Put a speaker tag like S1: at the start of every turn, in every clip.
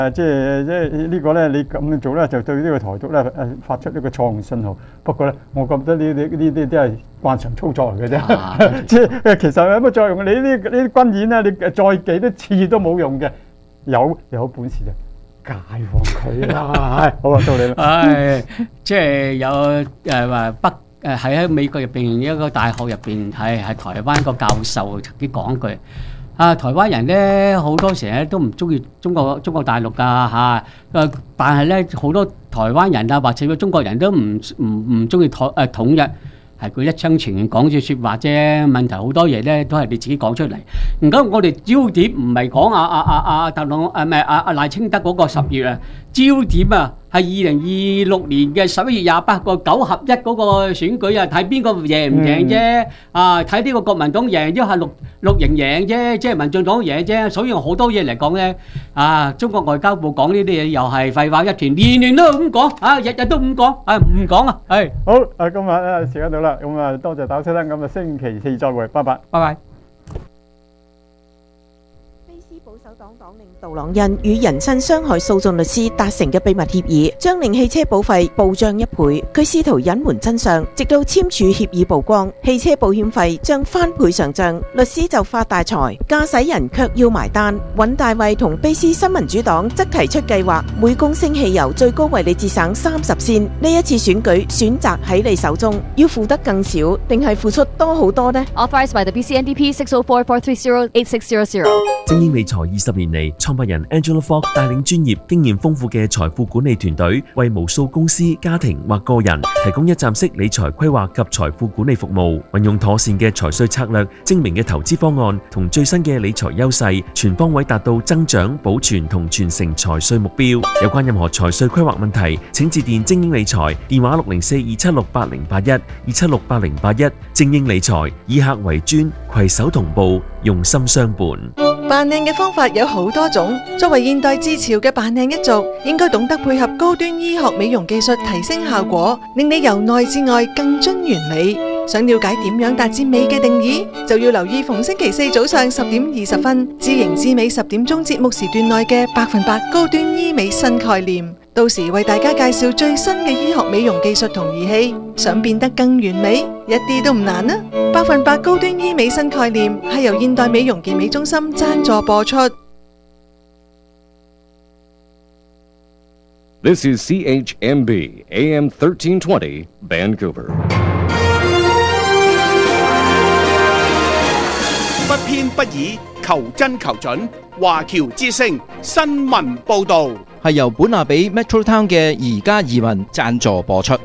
S1: 呢個咧，你咁樣做咧，就對呢個台獨咧發出呢個錯誤信號。不過咧，我覺得呢啲都係慣常操作嚟嘅啫。即係其實有乜作用？你呢啲軍演咧，你再幾多次都冇用嘅。有本事就解放佢啦。好啊，到你啦。
S2: 即係有話喺美國入邊一個大學入邊係台灣個教授曾經講句。台灣人咧好多時咧都唔中意中國大陸㗎嚇，但係咧好多台灣人啊或者中國人都唔中意統一，係佢一廂情願講住説話啫。問題好多嘢咧都係你自己講出嚟。而家我哋焦點唔係講特朗賴清德嗰個10月啊，焦點啊係2026年嘅11月28個9合1嗰個選舉啊，睇邊個贏唔贏啫。睇呢個國民黨贏，一係綠營贏啫，即係民進黨贏啫。所以好多嘢嚟講咧，中國外交部講呢啲嘢又係廢話一團，年年都咁講，日日都咁講，唔講啊，係
S1: 好。今日時間到啦，咁多謝大家收聽，咁星期4再會，拜拜，拜拜。
S3: 保守黨黨領杜朗恩與人身傷害訴訟律師達成嘅秘密協議，將令汽車保費暴漲1倍。佢試圖隱瞞真相，直到簽署協議曝光，汽車保險費將翻倍上漲，律師就發大財，駕駛人卻要埋單。尹大衛同卑斯新民主黨則提出計劃，每公升汽油最高為你節省30仙。呢一次選舉選擇喺你手中，要付得更少，定係付出多好多呢？
S4: Authorized by the BCNDP 604-430-8600。
S5: 精英理財20年嚟，創辦人 Angela Fogg 帶領專業、經驗豐富嘅財富管理團隊，為無數公司、家庭或個人提供一站式理財規劃及財富管理服務。運用妥善嘅財稅策略、精明嘅投資方案同最新嘅理財優勢，全方位達到增長、保存同傳承財稅目標。有關任何財稅規劃問題，請致電精英理財，電話604-276-8081，276-8081。精英理財，以客為尊，攜手同步，用心相伴。
S6: 扮靚嘅方法有好多種，作為現代自潮嘅扮靚一族，應該懂得配合高端醫學美容技術提升效果，令你由內至外更臻完美。想了解點樣達至美嘅定義，就要留意逢星期4早上10點20分，知型知美10點鐘節目時段內嘅100%高端醫美新概念。到時為大家介紹最新嘅醫學美容技術同儀器，想變得更完美，一啲都唔難啊！100%高端醫美新概念係由現代美容健美中心贊助播出。
S7: This is CHMB AM 1320 Vancouver。
S8: 不偏不倚，求真求準。華僑之聲新聞報導
S9: 係由本拿比 Metro Town 嘅宜家移民贊助播出。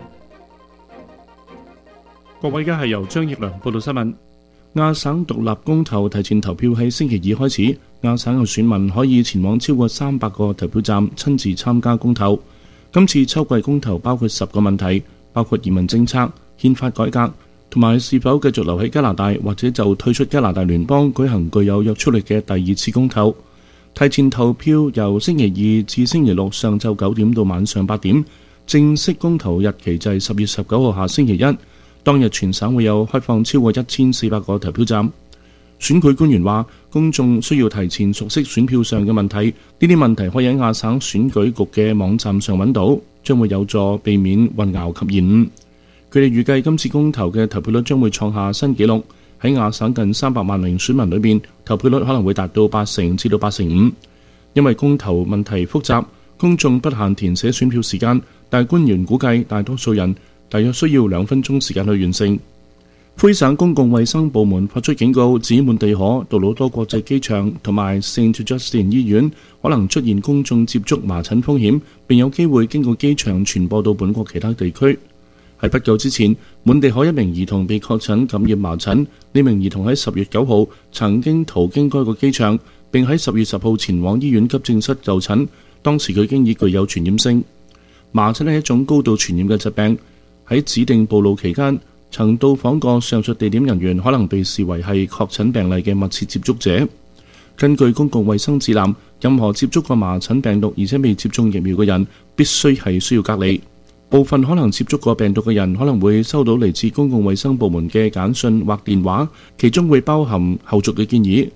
S10: 各位，而家係由張奕良報道新聞。亞省獨立公投提前投票喺星期2開始，亞省嘅選民可以前往超過300個投票站親自參加公投。今次秋季公投包括10個問題，包括移民政策、憲法改革，同埋是否繼續留喺加拿大或者就退出加拿大聯邦舉行具有約束力嘅第2次公投。提前投票由星期2至星期6上晝9點到晚上8點，正式公投日期就係10月19號下星期1。當日全省會有開放超過1400個投票站。選舉官員話，公眾需要提前熟悉選票上嘅問題，呢啲問題可以喺亞省選舉局嘅網站上揾到，將會有助避免混淆及延誤。佢哋預計今次公投嘅投票率將會創下新紀錄，喺亞省近300萬名選民裏邊，投票率可能會達到80%至到85%。因為公投問題複雜，公眾不限填寫選票時間，但係官員估計大多數人大約需要2分鐘時間去完成。魁省公共衛生部門發出警告，指滿地可、杜魯多國際機場同埋 St. Justin 醫院可能出現公眾接觸麻疹風險，並有機會經過機場傳播到本國其他地區。喺不久之前，滿地可一名兒童被確診感染麻疹，呢名兒童喺10月9號曾經途經該個機場，並喺10月10號前往醫院急症室就診，當時佢已經已具有傳染性。麻疹係一種高度傳染嘅疾病，喺指定暴露期間曾到訪過上述地點人員可能被視為係確診病例嘅密切接觸者。根據公共衛生指南，任何接觸過麻疹病毒而且未接種疫苗嘅人必須係需要隔離。部分可能接觸過病毒嘅人可能會收到嚟自公共衛生部門嘅簡訊或電話，其中會包含後續嘅建議。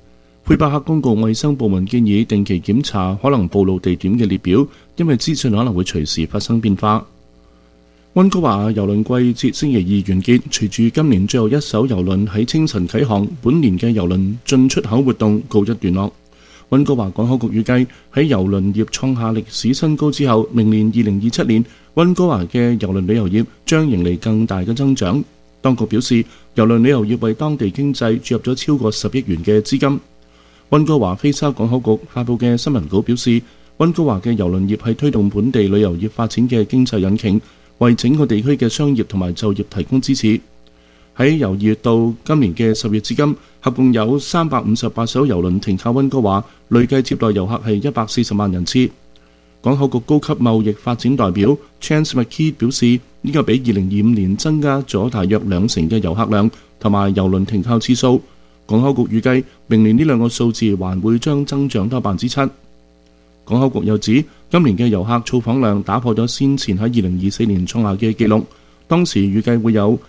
S10: 魁北克公共衛生部門建議定期檢查可能暴露地點嘅列表，因為資訊可能會隨時發生變化。溫哥華郵輪季節星期二完結，隨住今年最後一艘郵輪喺清晨啟航，本年嘅郵輪進出口活動告一段落。溫哥華港口局預計喺郵輪業創下歷史新高之後，明年2027年溫哥華嘅郵輪旅遊業將迎嚟更大嘅增長。當局表示，郵輪旅遊業為當地經濟注入咗超過10億元嘅資金。溫哥華菲沙港口局發布嘅新聞稿表示，溫哥華嘅郵輪業係推動本地旅遊業發展嘅經濟引擎，為整個地區嘅商業同埋就業提供支持。喺由2月到今年嘅10月至今，合共有358艘郵輪停靠溫哥華，累計接待遊客係140萬人次。港口局高級貿易發展代表 Chance McKee 表示，呢個比2025年增加咗大約2成嘅遊客量同埋郵輪停靠次數。港口局預計明年呢兩個數字還會將增長多7%。港口局又指，今年嘅遊客造訪量打破咗先前喺2024年創下嘅紀錄，當時預計會有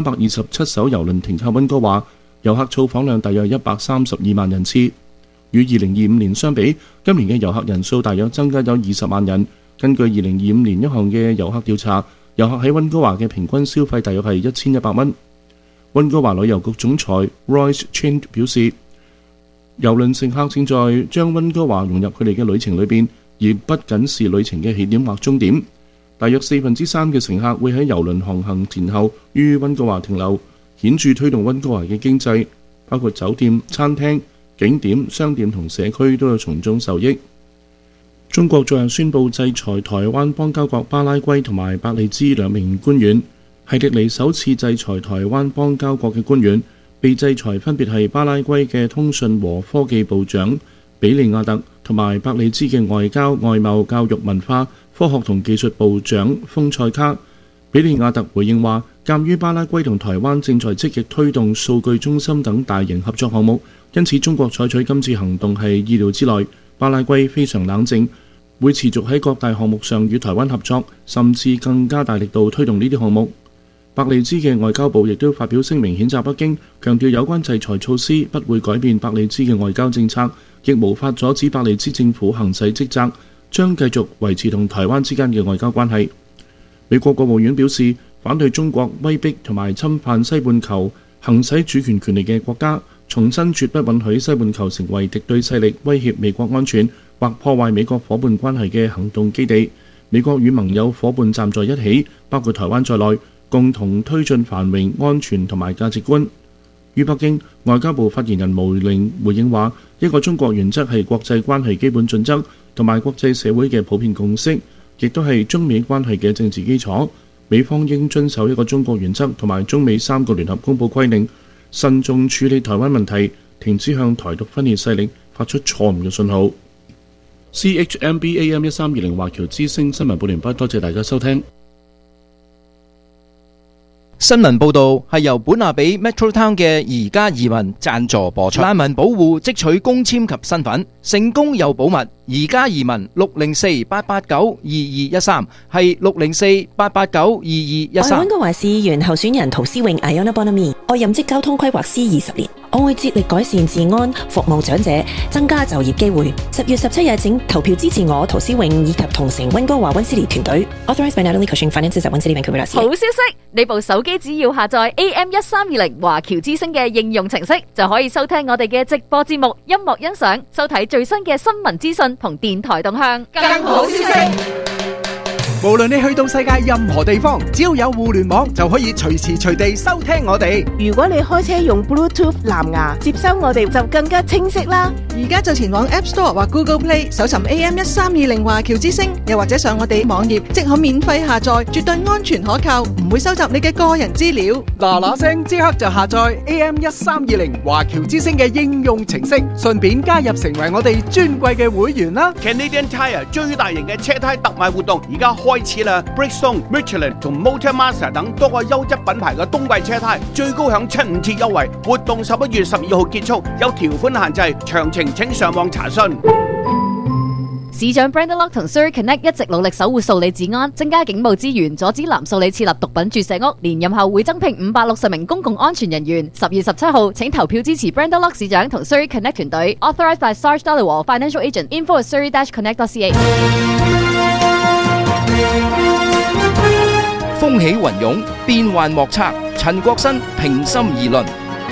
S10: 327艘郵輪停靠溫哥華，遊客造訪量大約132萬人次。與2025年相比，今年嘅遊客人數大約增加咗20萬人。根據2025年一項嘅遊客調查，遊客喺溫哥華嘅平均消費大約係1100蚊。溫哥華旅遊局總裁 Royce Chin 表示，郵輪乘客正在將溫哥華融入佢哋嘅旅程裏邊，而不僅是旅程嘅起點或終點。大約3%嘅乘客會喺郵輪航行前後於溫哥華停留，顯著推動溫哥華嘅經濟，包括酒店、餐廳、景點、商店同社區都有從中受益。中國昨日宣布制裁台灣邦交國巴拉圭同埋伯利茲2名官員，係歷嚟首次制裁台灣邦交國嘅官員。被制裁分別係巴拉圭嘅通訊和科技部長比利亞特同埋伯利茲嘅外交、外貿、教育、文化、科學同技術部長豐塞卡。比利亞特回應話，鑑於巴拉圭同台灣正在積極推動數據中心等大型合作項目，因此中國採取今次行動係意料之內。巴拉圭非常冷靜，會持續喺各大項目上與台灣合作，甚至更加大力度推動呢啲項目。伯利茲嘅外交部亦都發表聲明譴責北京，強調有關制裁措施不會改變伯利茲嘅外交政策，亦無法阻止伯利茲政府行使職責，將繼續維持同台灣之間嘅外交關係。美國國務院表示，反對中國威逼同埋侵犯西半球行使主權權利嘅國家，重申絕不允許西半球成為敵對勢力威脅美國安全或破壞美國伙伴關係嘅行動基地。美國與盟友伙伴站在一起，包括台灣在內，共同推進繁榮、安全同埋價值觀。於北京，外交部發言人毛寧回應話，一個中國原則係國際關係基本準則同埋國際社會嘅普遍共識，亦都係中美關係嘅政治基礎。美方應遵守一個中國原則同埋中美3個聯合公報規定，慎重處理台灣問題，停止向台獨分裂勢力發出錯誤嘅信號。CHMB AM 1320華僑之聲新聞報連畢，多謝大家收聽。
S9: 新聞報導係由本亞比 Metro Town 嘅宜家移民贊助播出。難民保護即取公簽及身份，成功又保密。宜家移民604-889-2213係604-889-2213。
S3: 我係溫哥華市議員候選人陶思穎 Iona Bonami， 我任職交通規劃師20年，我會致力改善治安、服務長者、增加就業機會。10月17日請投票支持我陶思穎以及同城溫哥華溫斯利團隊。Authorized by Natalie Cushing Finances at 溫斯利 Vancouver。
S4: 好消息！你部手機只要下載 AM1320華僑之聲嘅應用程式，就可以收聽我哋嘅直播節目、音樂欣賞、收睇最新嘅新聞資訊同電台動向。更好消息！
S8: 無論你去到世界任何地方，只要有互聯網，就可以隨時隨地收聽我哋。
S3: 如果你開車用 Bluetooth 藍牙接收我哋，就更加清晰啦。
S6: 而家就前往 App Store 或 Google Play 搜尋 AM1320華僑之聲，又或者上我哋網頁，即可免費下載，絕對安全可靠，唔會收集你嘅個人資料。
S8: 嗱聲即刻就下載 AM1320華僑之聲嘅應用程式，順便加入成為我哋尊貴嘅會員啦。Canadian Tire 最大型嘅車胎特賣活動而家開始啦 ！Bridgestone、Michelin 同 Motormaster 等多個優質品牌嘅冬季車胎最高享7/5折優惠，活動11月12號結束，有條款限制，詳情請上網查詢。
S4: 市長 Brandon Locke 同 Surrey Connect 一直努力守護素里治安，增加警務資源，阻止南素里設立毒品注射屋。連任後會增聘560名公共安全人員。10月17號，請投票支持 Brandon Locke 市長同 Surrey Connect 團隊。Authorized by Sarge Dhaliwal Financial Agent. Info at surrey-connect.ca。
S9: 風起雲湧，變幻莫測。陳國新平心而論。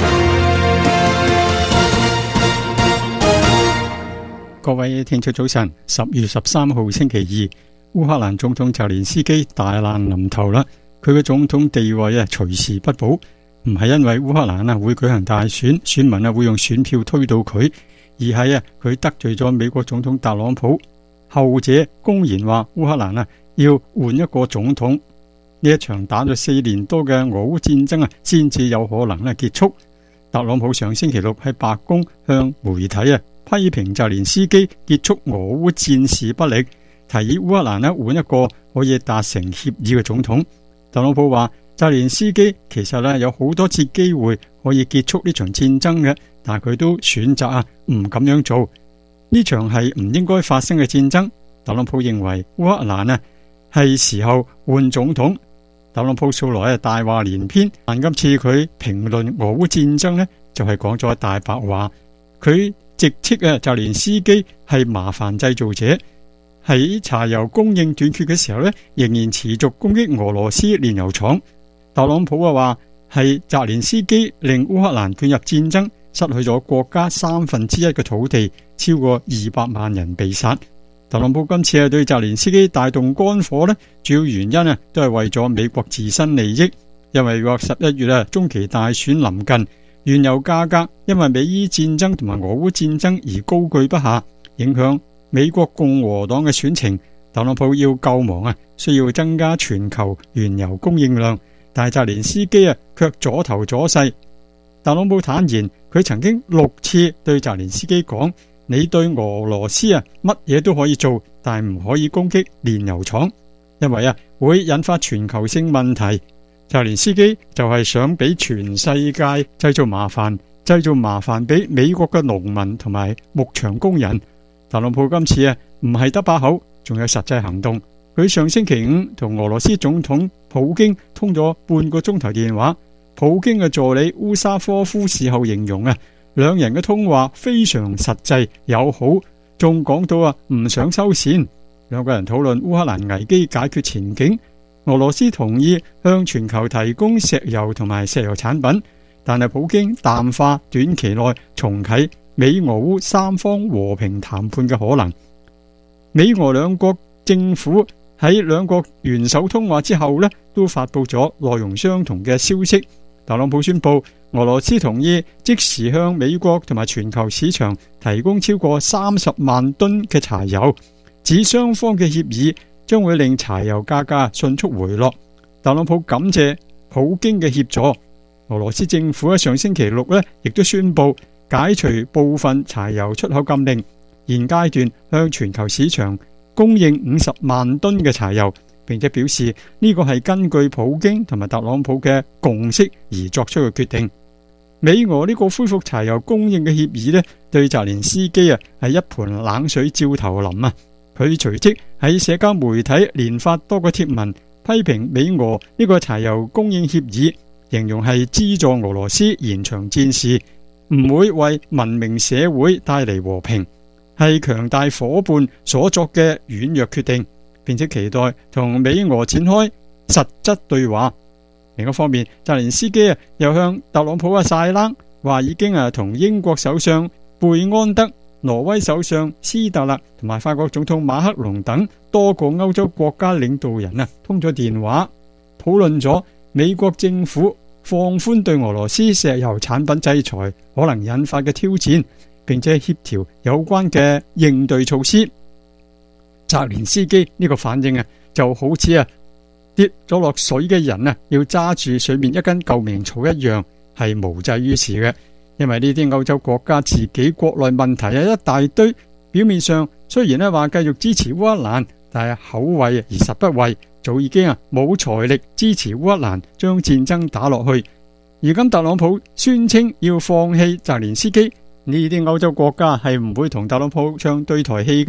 S1: 各位聽眾早晨，10月13號星期二，烏克蘭總統澤連斯基大難臨頭啦，佢嘅總統地位隨時不保，唔係因為烏克蘭會舉行大選，選民會用選票推到佢，而係佢得罪咗美國總統特朗普，後者公然話烏克蘭要換一個總統，呢一場打咗4年多嘅俄烏戰爭先至有可能結束。特朗普上星期六喺白宮向媒體批評澤連斯基結束俄烏戰事不力，提議烏克蘭換一個可以達成協議嘅總統。特朗普話澤連斯基其實有好多次機會可以結束呢場戰爭嘅，但係佢都選擇唔咁樣做。呢場係唔應該發生嘅戰爭。特朗普認為烏克蘭係時候換總統。特朗普素來大話連篇，但今次佢評論俄烏戰爭就係講咗大白話。佢直斥澤連斯基係麻煩製造者，喺柴油供應短缺嘅時候仍然持續攻擊俄羅斯煉油廠。特朗普話係澤連斯基令烏克蘭捲入戰爭，失去咗國家1/3嘅土地，超過200萬人被殺。特朗普今次對澤連斯基大動肝火主要原因都係為咗美國自身利益，因為11月中期大選臨近，原油價格因為美伊戰爭同埋俄烏戰爭而高踞不下，影響美國共和黨嘅選情。特朗普要救亡需要增加全球原油供應量，但係澤連斯基卻阻頭阻勢。特朗普坦言，佢曾經6次對澤連斯基講，你對俄羅斯乜嘢都可以做，但唔可以攻擊煉油廠，因為會引發全球性問題。澤連斯基就係想俾全世界製造麻煩俾美國嘅農民同埋牧場工人。特朗普今次唔係得把口，仲有實際行動。佢上星期5同俄羅斯總統普京通咗半個鐘頭電話，普京嘅助理烏沙科夫事後形容兩人嘅通話非常實際友好，仲講到唔想收線。兩個人討論烏克蘭危機解決前景。俄羅斯同意向全球提供石油同埋石油產品，但係普京淡化短期內重啟美俄烏3方和平談判嘅可能。美俄兩國政府喺兩國元首通話之後都發佈咗內容相同嘅消息。特朗普宣布俄羅斯同意即時向美國同埋全球市場提供超過30萬噸嘅柴油，指雙方嘅協議將會令柴油價格迅速回落。特朗普感謝普京嘅協助。俄羅斯政府喺上星期6亦都宣布解除部分柴油出口禁令，現階段向全球市場供應50萬噸嘅柴油，並且表示呢個係根據普京同埋特朗普嘅共識而作出嘅決定。美俄呢個恢復柴油供應嘅協議對澤連斯基係一盆冷水照頭淋。佢隨即喺社交媒體連發多個貼文，批評美俄呢個柴油供應協議，形容係資助俄羅斯延長戰事，唔會為文明社會帶嚟和平，係強大夥伴所作嘅軟弱決定，並且期待同美俄展開實質對話。另一方面，澤連斯基又向特朗普晒冷，話已經同英國首相貝安德、挪威首相斯特勒同埋法國總統馬克龍等多個歐洲國家領導人通咗電話，討論咗美國政府放寬對俄羅斯石油產品制裁可能引發嘅挑戰，並且協調有關嘅應對措施。澤連斯基呢個反應就好似跌咗落水嘅人要揸住水面一根救命草一樣，係無濟於事嘅。因為呢啲歐洲國家自己國內問題一大堆，表面上雖然話繼續支持烏克蘭，但係口惠而實不惠，早已經冇財力支持烏克蘭將戰爭打落去。而今特朗普宣稱要放棄澤連斯基，呢啲歐洲國家係唔會同特朗普唱對台戲嘅。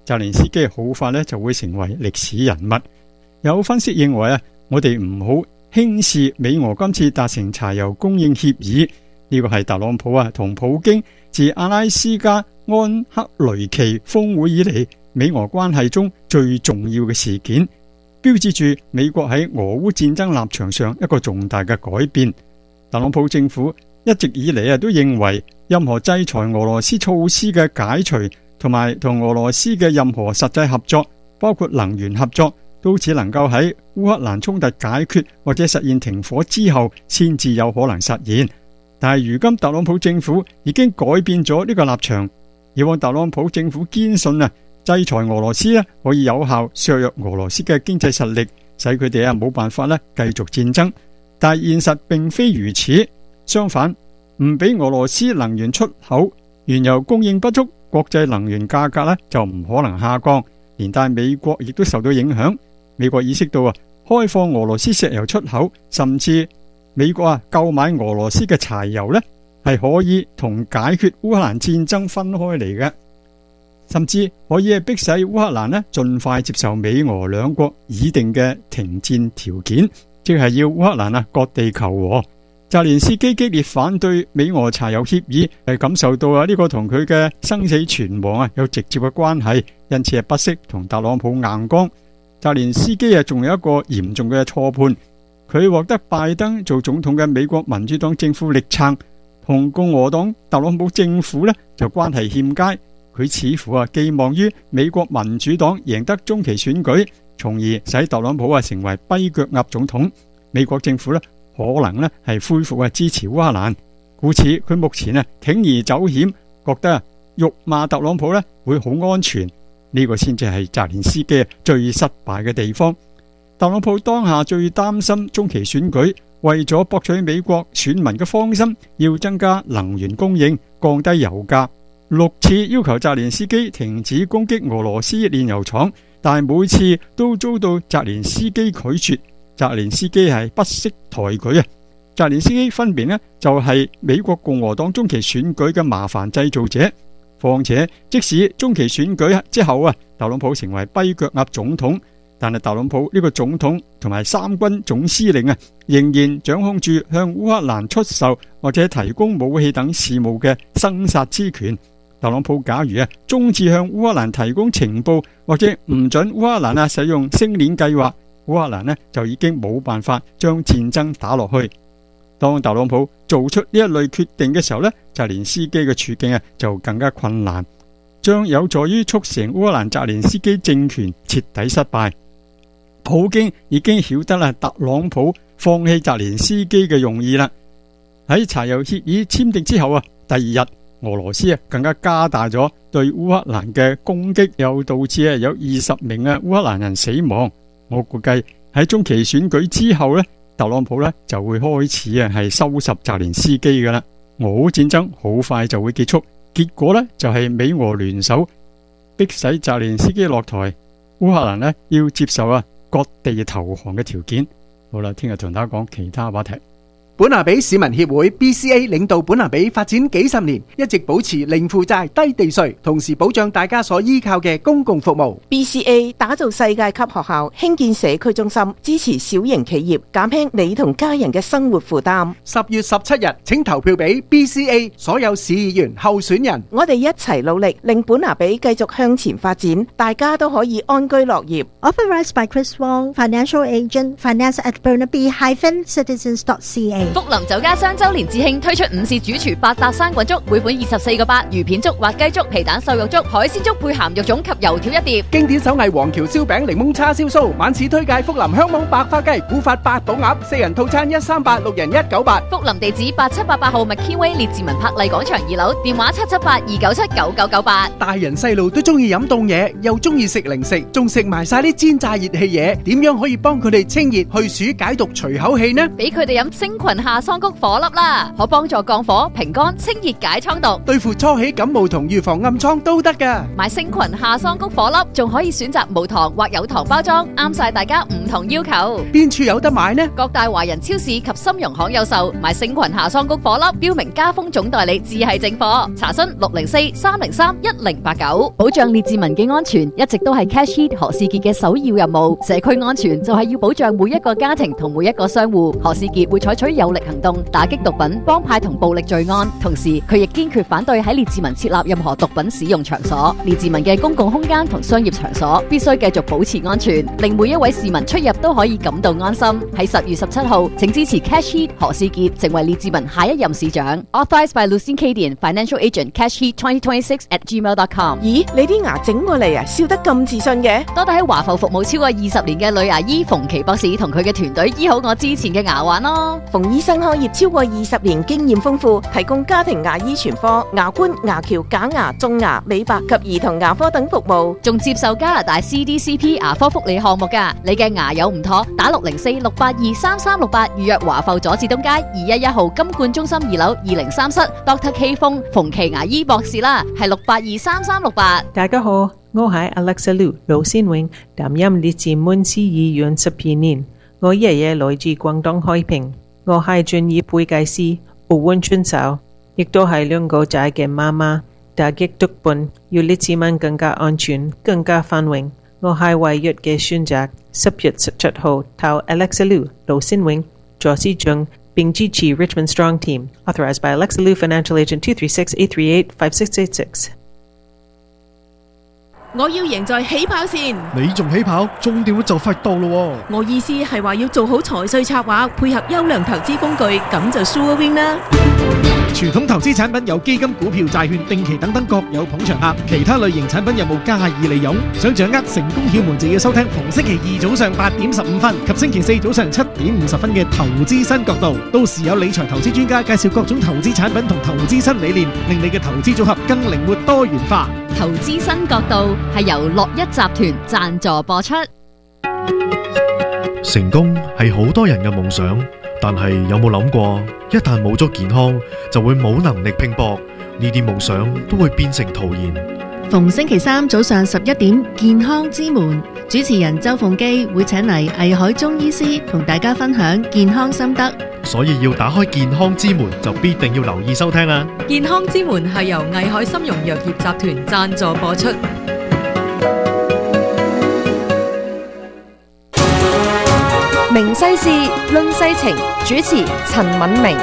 S1: 澤連斯基好快咧就會成為歷史人物。有分析認為我哋唔好輕視美俄今次達成柴油供應協議，呢個係特朗普同普京自阿拉斯加安克雷奇峰會以嚟美俄關係中最重要嘅事件，標誌住美國喺俄烏戰爭立場上一個重大嘅改變。特朗普政府一直以嚟都認為任何制裁俄羅斯措施嘅解除同埋同俄羅斯嘅任何實際合作，包括能源合作，都只能夠喺烏克蘭衝突解決或者實現停火之後先至有可能實現。但係如今特朗普政府已經改變咗呢個立場。以往特朗普政府堅信制裁俄羅斯可以有效削弱俄羅斯嘅經濟實力，使佢哋冇辦法繼續戰爭。但係現實並非如此，相反，唔俾俄羅斯能源出口，原油供應不足，國際能源價格就唔可能下降，連帶美國亦都受到影響。美國意識到開放俄羅斯石油出口，甚至美國購買俄羅斯嘅柴油係可以同解決烏克蘭戰爭分開嚟嘅，甚至可以迫使烏克蘭盡快接受美俄兩國擬定嘅停戰條件，即係要烏克蘭割地求和。澤連斯基激烈反對美俄柴油協議，係感受到呢個同佢嘅生死存亡有直接嘅關係，因此係不惜同特朗普硬剛。澤連斯基仲有一個嚴重嘅錯判，佢獲得拜登做總統嘅美國民主黨政府力撐，同共和黨特朗普政府就關係欠佳。佢似乎寄望於美國民主黨贏得中期選舉，從而使特朗普成為跛腳鴨總統。美國政府可能係恢復支持烏克蘭，故此佢目前鋌而走險，覺得辱罵特朗普會好安全。呢個先至係澤連斯基最失敗嘅地方。特朗普當下最擔心中期選舉，為咗博取美國選民嘅芳心，要增加能源供應，降低油價，6次要求澤連斯基停止攻擊俄羅斯煉油廠，但每次都遭到澤連斯基拒絕。澤連斯基係不識抬舉。澤連斯基分別就係美國共和黨中期選舉嘅麻煩製造者。況且即使中期選舉之後特朗普成為跛腳鴨總統，但係特朗普呢個總統同埋三軍總司令仍然掌控住向烏克蘭出售或者提供武器等事務嘅生殺之權。特朗普假如終止向烏克蘭提供情報，或者唔准烏克蘭使用星鏈計劃，烏克蘭就已經冇辦法將戰爭打落去。當特朗普做出呢一類決定嘅時候澤連斯基嘅處境就更加困難，將有助於促成烏克蘭澤連斯基政權徹底失敗。普京已經曉得特朗普放棄澤連斯基嘅用意啦。喺柴油協議簽訂之後第二日俄羅斯更加加大咗對烏克蘭嘅攻擊，又導致有20名烏克蘭人死亡。我估計喺中期選舉之後特朗普就會開始係收拾澤連斯基噶啦。俄烏戰爭好快就會結束，結果就係美俄聯手迫使澤連斯基落台，烏克蘭要接受割地投降嘅條件。好啦，聽日同大家講其他話題。
S8: 本拿比市民協會 BCA 領導本拿比發展幾十年，一直保持零負債、低地稅，同時保障大家所依靠嘅公共服務。
S3: BCA 打造世界級學校，興建社區中心，支持小型企業，減輕你同家人嘅生活負擔。
S8: 10月17日，請投票俾 BCA 所有市議員候選人。
S3: 我哋一齊努力，令本拿比繼續向前發展，大家都可以安居樂業。
S11: Authorized by Chris Wong, Financial Agent, Finance at Burnaby-Citizens.ca。
S4: 福林酒家雙周年致慶推出午市主廚百搭生滾粥，每款24個8，魚片粥、滑雞粥、皮蛋瘦肉粥、海鮮粥配鹹肉粽及油條一碟。
S8: 經典手藝黃橋燒餅、檸檬叉燒酥。晚市推介福林香網白花雞、古法八寶鴨，4人套餐138，6人198。
S4: 福林地址8788號麥堅威列治文柏麗廣場2樓，電話778-297-9998。
S8: 大人細路都中意飲凍嘢，又中意食零食，仲食埋晒啲煎炸熱氣嘢，點樣可以幫佢哋清熱去暑解毒除口氣呢？
S4: 俾佢哋飲星群群夏桑菊火粒啦，可幫助降火、平肝、清熱解瘡毒，
S8: 對付初起感冒同預防暗瘡都得㗎。
S4: 買星群夏桑菊火粒，仲可以選擇無糖或有糖包裝，啱晒大家唔同要求。
S8: 邊處有得買呢？
S4: 各大華人超市及深融行有售。買星群夏桑菊火粒，標明家風總代理，只係正貨。查詢604-303-1089。保障列治文嘅安全，一直都係 Cash Heat 何士傑嘅首要任務。社區安全就係要保障每一個家庭同每一個商戶。何士傑會採取有力行動，打擊毒品、幫派同暴力罪案。同時，佢亦堅決反對喺列治文設立任何毒品使用場所。列治文嘅公共空間同商業場所必須繼續保持安全，令每一位市民出入都可以感到安心。喺10月17號，請支持 Cash Heat 何士傑成為列治文下一任市長。Authorized by Lucien Cadian Financial Agent Cash Heat 2026@gmail.com。
S3: 咦，你啲牙整過嚟啊，笑得咁自信嘅？
S4: 多得喺華埠服務超過20年嘅女牙醫馮琪博士同佢嘅團隊醫好我之前嘅牙患咯。
S3: 馮醫生開業超過20年，經驗豐富，提供家庭牙醫全科、牙冠、牙橋、假牙、種牙、美白及兒童牙科等服務，
S4: 仲接受加拿大 CDCP 牙科福利項目㗎。你嘅牙有唔妥，打604-682-3368預約華埠佐治東街211號金冠中心2樓203室 Dr. K 馮馮琪牙醫博士啦，係682-3368。
S12: 大家好，我係 Alexa Liu 盧先永，擔任列治文市議員12年。我爺爺來自廣東海平，我係專業會計師，奧運選手，亦都係2個仔嘅媽媽。打擊毒品，要列治文更加安全、更加繁榮。我係唯一嘅選擇。10月17號投 Alexa Liu 盧先永做市長，並支持 Richmond Strong Team。Authorized by Alexa Liu Financial Agent 236-838-5666。
S13: 我要贏在起跑線。
S14: 你仲起跑，終點就快到咯。
S13: 我意思係話要做好財稅策劃，配合優良投資工具，咁就 sure win 啦。
S8: 傳統投資產品有基金、股票、債券、定期等等各有捧場客，其他類型產品有冇加以利用？想掌握成功竅門，就要收聽逢星期二早上8點15分及星期四早上7點50分嘅投資新角度，到時有理財投資專家介紹各種投資產品同投資新理念，令你嘅投資組合更靈活多元化。
S4: 投資新角度係由樂一集團贊助播出。
S14: 成功係好多人嘅夢想，但係有冇諗過，一旦冇咗健康，就會冇能力拼搏，呢啲夢想都會變成徒然。
S15: 逢星期三早上11點，健康之門主持人周鳳基會請嚟藝海中醫師同大家分享健康心得，
S14: 所以要打開健康之門，就必定要留意收聽啦。
S16: 健康之門係由藝海參茸藥業集團贊助播出。
S17: 明世事，論世情，主持陳敏明。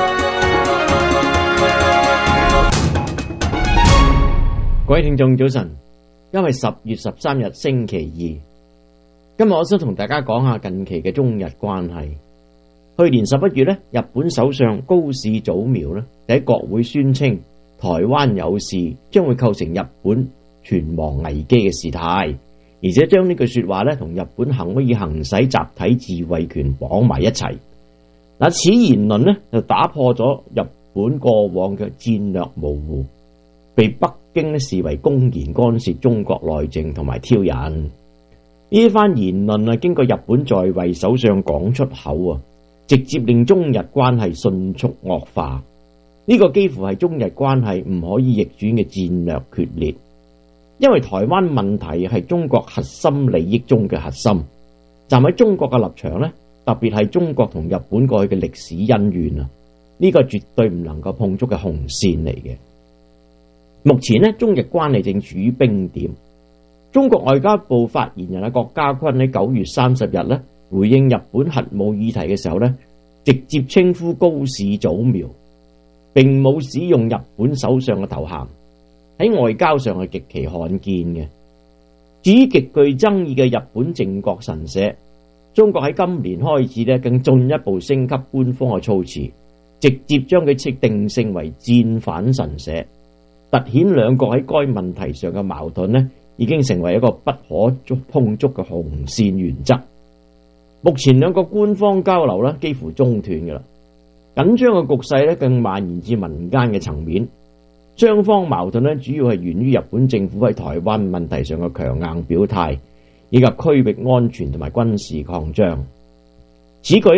S18: 各位聽眾早晨，因為10月13日星期二，今日我想同大家講下近期嘅中日關係。去年11月日本首相高市早苗喺國會宣稱台灣有事將會構成日本存亡危機嘅事態，而且將呢句說話同日本可以行使集體自衛權綁埋一齊。此言論就打破咗日本過往嘅戰略模糊，被北京視為公然干涉中國內政同埋挑釁。呢番言論經過日本在位首相講出口，直接令中日關係迅速惡化。呢個幾乎係中日關係唔可以逆轉嘅戰略決裂，因為台灣問題係中國核心利益中嘅核心。站喺中國嘅立場特別係中國同日本過去嘅歷史恩怨呢個絕對唔能夠碰觸嘅紅線嚟嘅。目前中日關係正處於冰點。中國外交部發言人郭家坤喺9月30日回應日本核武議題嘅時候直接稱呼高市早苗，並冇使用日本首相嘅頭銜，喺外交上係極其罕見嘅。至於極具爭議嘅日本靖國神社，中國喺今年開始更進一步升級官方嘅措辭，直接將佢設定性為戰犯神社，凸顯兩國喺該問題上嘅矛盾已經成為一個不可碰觸嘅紅線原則。目前兩個官方交流幾乎中斷㗎啦，緊張嘅局勢更蔓延至民間嘅層面。雙方矛盾主要係源於日本政府喺台灣問題上嘅強硬表態，以及區域安全同埋軍事擴張。此舉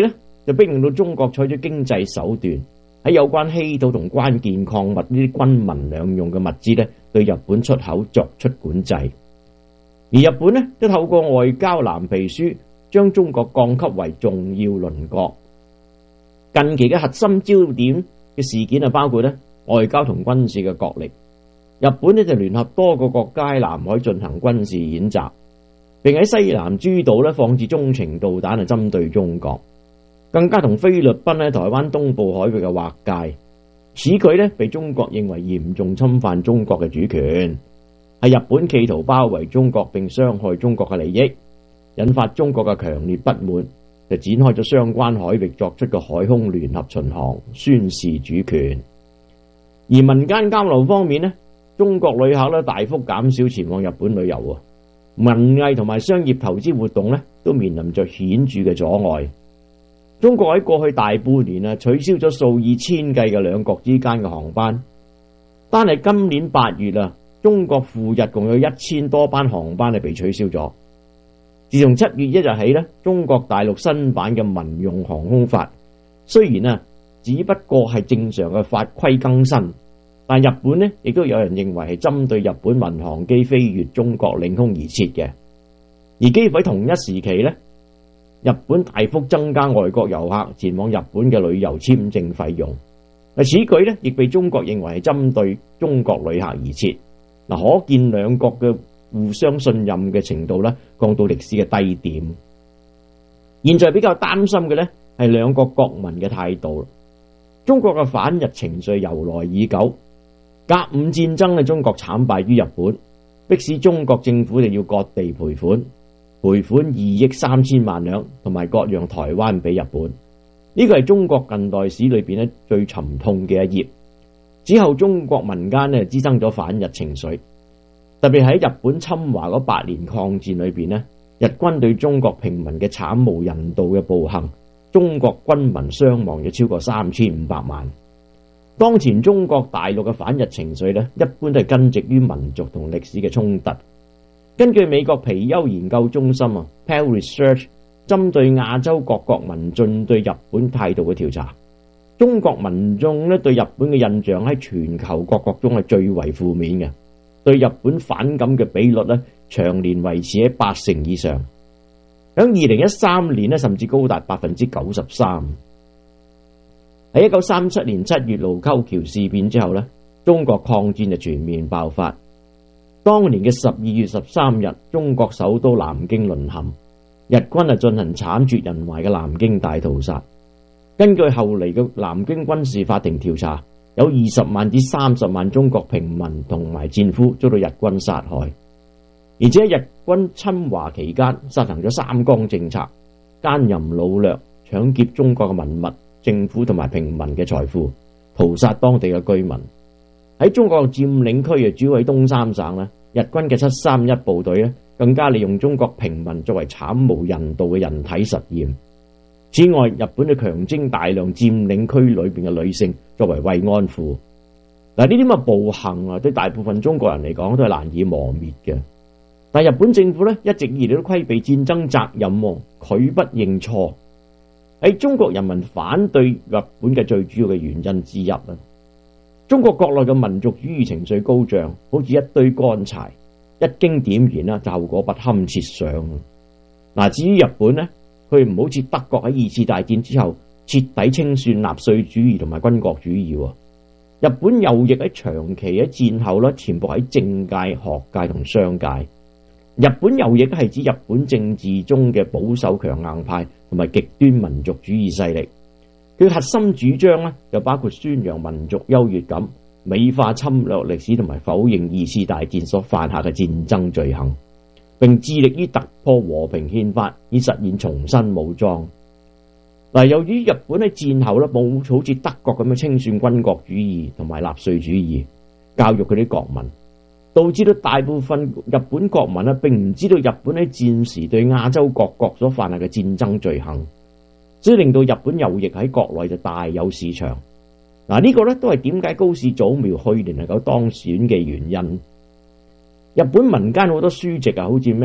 S18: 就逼令到中國採取經濟手段，喺有關稀土同關鍵礦物呢啲軍民兩用嘅物資咧，對日本出口作出管制。而日本咧都透過外交藍皮書，將中國降級為重要鄰國。近期嘅核心焦點嘅事件啊，包括咧外交同軍事嘅角力。日本咧就聯合多個國家喺南海進行軍事演習，並喺西南諸島咧放置中程導彈嚟針對中國，更加同菲律賓喺台灣東部海域嘅劃界。此舉咧被中國認為嚴重侵犯中國嘅主權，係日本企圖包圍中國並傷害中國嘅利益，引發中國嘅強烈不滿，就展開咗相關海域作出嘅海空聯合巡航，宣示主權。而民間交流方面呢，中國旅客咧大幅減少前往日本旅遊啊，文藝同埋商業投資活動咧都面臨着顯著嘅阻礙。中國喺過去大半年啊，取消咗數以千計嘅兩國之間嘅航班。單係今年8月啊，中國赴日共有1000多班航班係被取消咗。自從7月1日起咧，中國大陸新版嘅民用航空法雖然啊，只不過係正常嘅法規更新，但日本呢亦都有人認為係針對日本民航機飛越中國領空而設嘅。而幾乎喺同一時期呢，日本大幅增加外國遊客前往日本嘅旅遊簽證費用。此舉呢亦被中國認為係針對中國旅客而設。可見兩國嘅互相信任嘅程度呢降到歷史嘅低點。現在比較擔心嘅呢係兩國國民嘅態度。中國嘅反日情緒由來已久。甲午戰爭嘅中國慘敗於日本，迫使中國政府就要割地賠款2億3千萬兩，同埋割讓台灣俾日本。呢個係中國近代史裏邊最沉痛嘅一頁。之後中國民間滋生咗反日情緒，特別喺日本侵華嗰8年抗戰裏邊，日軍對中國平民嘅慘無人道嘅暴行，中國軍民傷亡咗超過3500萬。當前中國大陸嘅反日情緒一般都係根植於民族同歷史嘅衝突。根據美國皮尤研究中心Pew Research 針對亞洲各國民眾對日本態度嘅調查，中國民眾對日本嘅印象喺全球各國中係最為負面嘅，對日本反感嘅比率長年維持喺80%以上。喺2013年甚至高達93%。喺1937年7月盧溝橋事變之後中國抗戰就全面爆發。當年嘅12月13日，中國首都南京淪陷，日軍進行慘絕人寰嘅南京大屠殺。根據後嚟嘅南京軍事法庭調查，有20萬至30萬中國平民同埋戰俘遭到日軍殺害，而且日軍侵華期間實行咗三綱政策，奸淫擄掠、搶劫中國嘅文物、政府同埋平民嘅財富，屠殺當地嘅居民。喺中國佔領區主要喺東三省日軍嘅731部隊更加利用中國平民作為慘無人道嘅人體實驗。此外，日本就強徵大量佔領區裏邊嘅女性作為慰安婦。嗱，呢啲咁嘅暴行對大部分中國人嚟講都係難以磨滅嘅。但日本政府一直以嚟都規避戰爭責任，拒不認錯。喺中國人民反對日本嘅最主要嘅原因之一中國國內嘅民族主義情緒高漲，好似一堆乾柴，一經點燃就後果不堪設想。至於日本佢唔好似德國喺2次大戰之後徹底清算納粹主義同埋軍國主義。日本右翼喺長期喺戰後潛伏喺政界、學界同商界。日本右翼係指日本政治中嘅保守強硬派同埋極端民族主義勢力。佢核心主張就包括宣揚民族優越感、美化侵略歷史同埋否認2次大戰所犯下嘅戰爭罪行，並致力於突破和平憲法，以實現重新武裝。由於日本喺戰後冇好似德國咁樣清算軍國主義同埋納粹主義，教育佢啲國民，導致到大部分日本國民並唔知道日本喺戰時對亞洲各國所犯下嘅戰爭罪行，所以令到日本右翼喺國內就大有市場。呢個都係點解高市早苗去年能夠當選嘅原因。日本民間好多書籍好似咩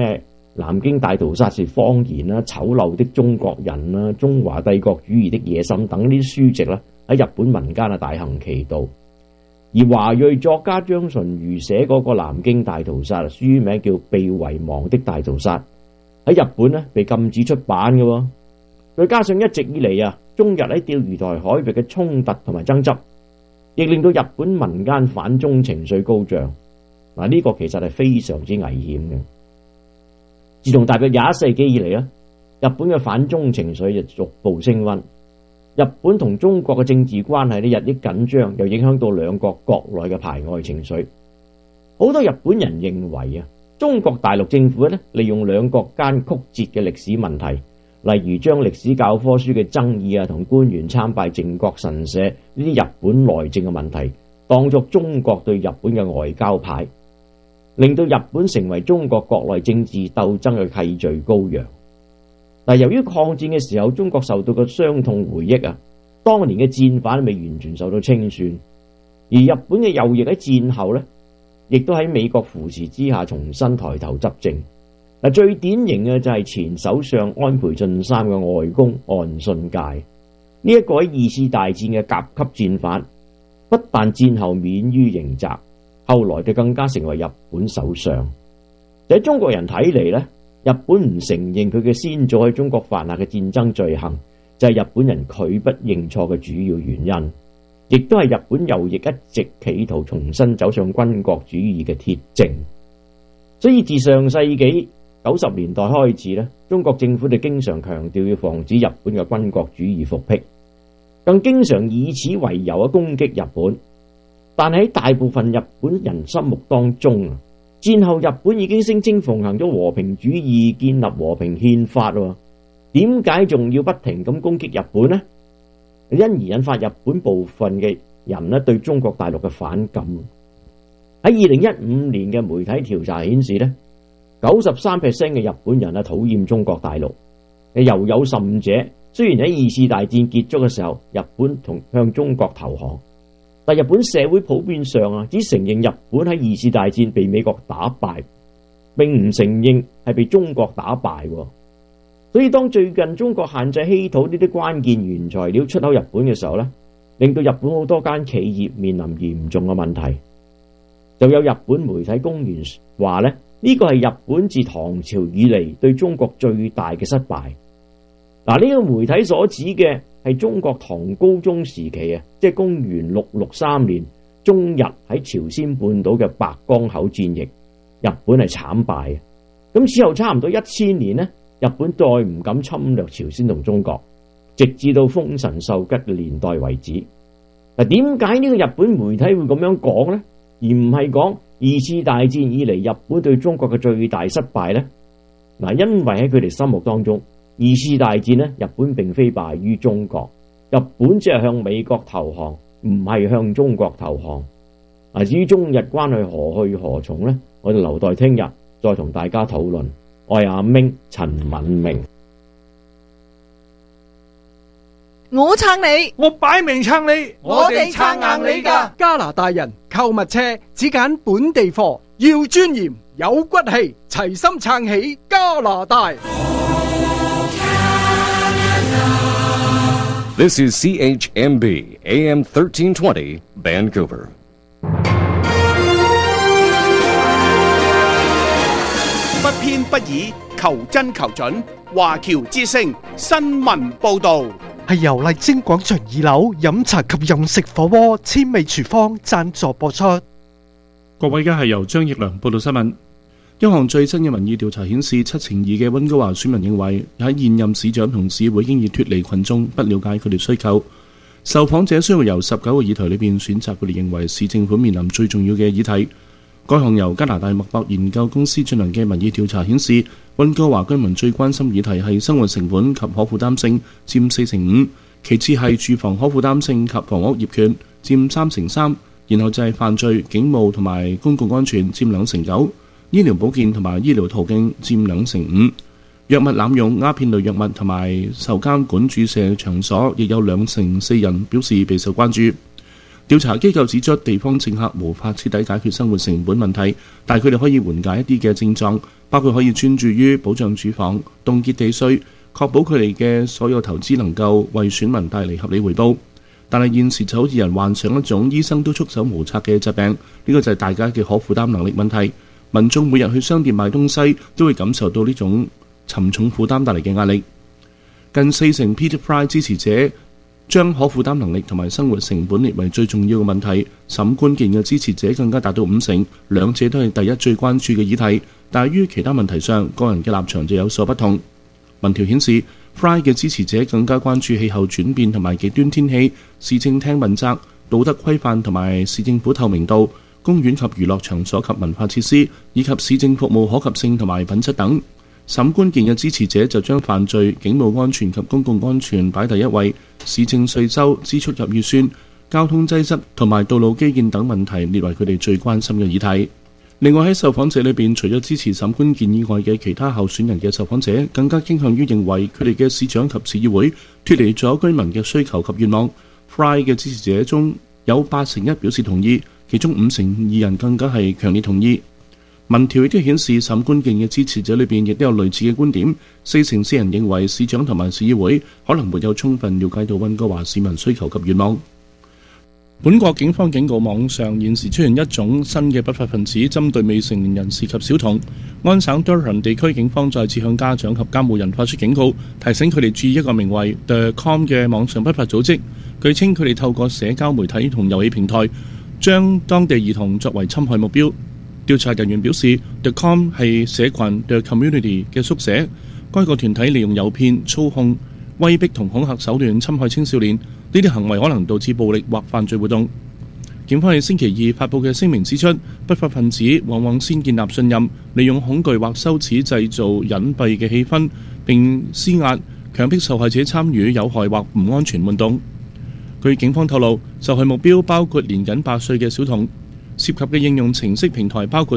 S18: 南京大屠殺是謊言啦、醜陋的中國人啦、中華帝國主義的野心等呢啲書籍啦，喺日本民間大行其道。而華裔作家張純如寫嗰個南京大屠殺書名叫《被遺忘的大屠殺》，喺日本咧被禁止出版嘅喎。再加上一直以嚟中日喺釣魚台海域嘅衝突同埋爭執，亦令到日本民間反中情緒高漲。嗱，呢個其實係非常之危險嘅。自從大約21世紀以嚟日本嘅反中情緒就逐步升溫。日本同中國嘅政治關係日益緊張，又影響到兩國國內嘅排外情緒。好多日本人認為中國大陸政府利用兩國間曲折嘅歷史問題，例如將歷史教科書嘅爭議同官員參拜靖國神社呢啲日本內政嘅問題，當作中國對日本嘅外交牌，令到日本成為中國國內政治鬥爭嘅契罪羔羊。但由於抗戰嘅時候，中國受到嘅傷痛回憶當年嘅戰犯未完全受到清算，而日本嘅右翼喺戰後亦都喺美國扶持之下重新抬頭執政。最典型嘅就係前首相安倍晉三嘅外公岸信介，呢一個喺二次大戰嘅甲級戰犯，不但戰後免於刑責，後來就更加成為日本首相。喺中國人睇嚟日本唔承認佢嘅先祖喺中國犯下嘅戰爭罪行，就係日本人拒不認錯嘅主要原因，亦都係日本右翼一直企圖重新走上軍國主義嘅鐵證。所以自上世紀90年代開始中國政府就經常強調要防止日本嘅軍國主義復辟，更經常以此為由攻擊日本。但喺大部分日本人心目當中戰後日本已經聲稱奉行咗和平主義，建立和平憲法，點解仲要不停咁攻擊日本呢？因而引發日本部分嘅人對中國大陸嘅反感。喺2015年嘅媒體調查顯示93% 嘅日本人討厭中國大陸，又有甚者，雖然喺二次大戰結束嘅時候，日本向中國投降，但日本社會普遍上只承認日本喺二次大戰被美國打敗，並唔承認係被中國打敗。所以當最近中國限制稀土呢啲關鍵原材料出口日本嘅時候令到日本好多間企業面臨嚴重嘅問題。就有日本媒體公然話呢個係日本自唐朝以嚟對中國最大嘅失敗。呢個媒體所指嘅係中國唐高宗時期即係公元663年，中日喺朝鮮半島嘅白江口戰役，日本係慘敗。咁之後差唔多1000年日本再唔敢侵略朝鮮同中國，直至到豐臣秀吉嘅年代為止。點解呢個日本媒體會咁樣講呢？而唔係講二次大戰以嚟日本對中國嘅最大失敗呢？因為喺佢哋心目當中，二次大戰日本並非敗於中國，日本只係向美國投降，唔係向中國投降。至於中日關係何去何從呢？我哋留待聽日再同大家討論。我係阿明陳敏明。
S8: 我撐你，我擺明撐你，
S6: 我哋撐硬你㗎。
S8: 加拿大人購物車只揀本地貨，要尊嚴有骨氣，齊心撐起加拿大。
S7: This is CHMB AM 1320 Vancouver.
S8: 不偏不倚，求真求準。華僑之聲新聞報道。
S19: 係由麗晶廣場2樓飲茶及飲食火鍋千味廚房贊助播出。
S10: 各位，而家係由張奕良報道新聞。一項最新嘅民意調查顯示，72%嘅溫哥華選民認為喺現任市長同市會經已脫離群眾，不了解佢哋需求。受訪者需要由19個議題裏邊選擇佢哋認為市政府面臨最重要嘅議題。該項由加拿大麥博研究公司進行嘅民意調查顯示，溫哥華居民最關心議題係生活成本及可負擔性，佔45%，其次係住房可負擔性及房屋業權，佔3成3，然後就係犯罪、警務同埋公共安全，佔2成9，醫療保健同埋醫療途徑佔2成5，藥物濫用、鴉片類藥物同埋受監管注射場所亦有2成4人表示備受關注。 調查機構指出，地方政客無法徹底解決生活成本問題，但係佢哋可以緩解一啲嘅症狀，包括可以專注於保障住房、凍結地稅，確保佢哋嘅所有投資能夠為選民帶嚟合理回報。但係現時就好似人患上一種醫生都束手無策嘅疾病，呢個就係大家嘅可負擔能力問題。民眾每日去商店買東西都會感受到呢種沉重負擔帶嚟嘅壓力。近40%Peter Fry 支持者將可負擔能力同埋生活成本列為最重要嘅問題，審關鍵嘅支持者更加達到50%，兩者都係第一最關注嘅議題。但係於其他問題上，個人嘅立場就有所不同。民調顯示 ，Fry 嘅支持者更加關注氣候轉變同埋極端天氣、市政廳問責、道德規範同埋市政府透明度、公園及娛樂場所及文化設施，以及市政服務可及性同埋品質等。審關鍵嘅支持者就將犯罪、警務安全及公共安全擺第一位，市政稅收、支出及預算、交通擠塞同埋道路基建等問題列為佢哋最關心嘅議題。另外喺受訪者裏邊，除咗支持審關鍵以外嘅其他候選人嘅受訪者，更加傾向於認為佢哋嘅市長及市議會脫離咗居民嘅需求及願望。Fry 嘅支持者中有81%表示同意，其中52%人更加係強烈同意。民調亦都顯示，審關鍵嘅支持者裏邊亦都有類似嘅觀點，44%人認為市長同埋市議會可能沒有充分了解到溫哥華市民需求及願望。本國警方警告網上現時出現一種新嘅不法分子，針對未成年人士及小童。安省 Durham 地區警方再次向家長及監護人發出警告，提醒佢哋注意一個名為 The Com 嘅網上不法組織。據稱佢哋透過社交媒體同遊戲平台，將當地兒童作為侵害目標。調查人員表示 ，The Com 係社群 The Community 嘅縮寫。該個團體利用誘騙、操控、威逼同恐嚇手段侵害青少年，呢啲行為可能導致暴力或犯罪活動。警方喺星期二發布嘅聲明指出，不法分子往往先建立信任，利用恐懼或羞恥製造隱蔽嘅氣氛，並施壓、強迫受害者參與有害或唔安全活動。據警方透露，受害目標包括年僅8歲嘅小童。涉及嘅應用程式平台包括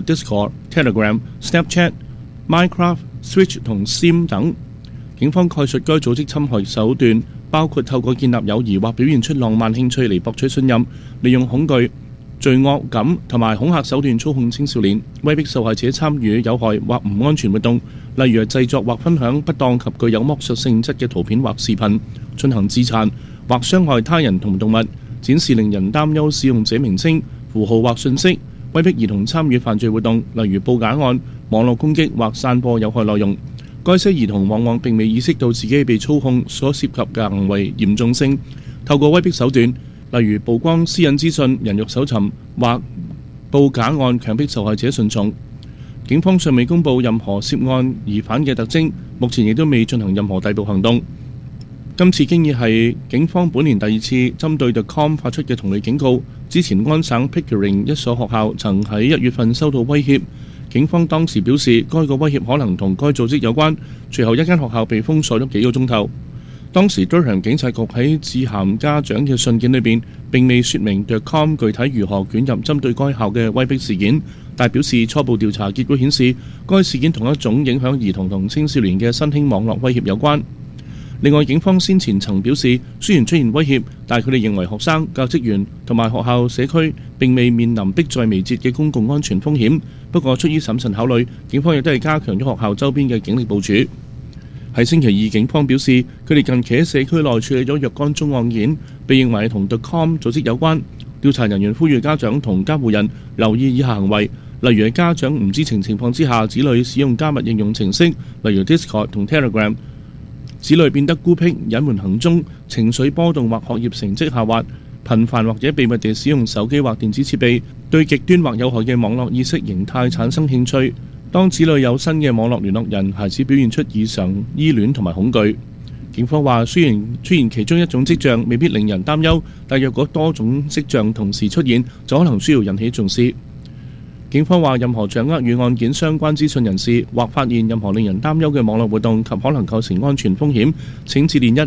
S10: Discord、Telegram、Snapchat、Minecraft、Switch 同 Steam 等。警方概述該組織侵害手段，包括透過建立友誼或表現出浪漫興趣嚟博取信任，利用恐懼、罪惡感同埋恐嚇手段操控青少年，威逼受害者參與有害或唔安全活動，例如製作或分享不當及具有剝削性質嘅圖片或視頻，進行自殘或傷害他人同動物，展示令人擔憂使用者名稱、符號或信息，威逼兒童參與犯罪活動，例如報假案、網絡攻擊或散播有害內容。該些兒童往往並未意識到自己被操控所涉及嘅行為嚴重性，透過威逼手段，例如曝光私隱資訊、人肉搜尋或報假案強迫受害者順從。警方尚未公布任何涉案疑犯嘅特徵，目前亦都未進行任何逮捕行動。今次經已係警方本年第2次針對 The Com 發出嘅同類警告。之前安省 Pickering 一所學校曾喺1月份收到威脅，警方當時表示該個威脅可能同該組織有關，隨後一間學校被封鎖咗幾個鐘頭。當時 Durham 警察局喺致函家長嘅信件裏邊並未說明 The Com 具體如何捲入針對該校嘅威逼事件，但表示初步調查結果顯示該事件同一種影響兒童同青少年嘅新興網絡威脅有關。另外，警方先前曾表示，雖然出現威脅，但佢哋認為學生、教職員同埋學校社區並未面臨迫在眉睫嘅公共安全風險。不過，出於審慎考慮，警方亦都係加強咗學校周邊嘅警力部署。喺星期二，警方表示，佢哋近期喺社區內處理咗若干宗案件，被認為同 The Com 組織有關。調查人員呼籲家長同監護人留意以下行為，例如喺家長唔知情情況之下，子女使用加密應用程式，例如 Discord 同 Telegram。子女變得孤僻、隱瞞行蹤、情緒波動或學業成績下滑，頻繁或者秘密地使用手機或電子設備，對極端或有害嘅網絡意識形態產生興趣。當子女有新嘅網絡聯絡人，孩子表現出異常依戀同埋恐懼。警方話，雖然出現其中一種跡象未必令人擔憂，但若果多種跡象同時出現，就可能需要引起重視。警方話，任何掌握與案件相關資訊人士，或發現任何令人擔憂嘅網絡活動及可能構成安全風險，請致電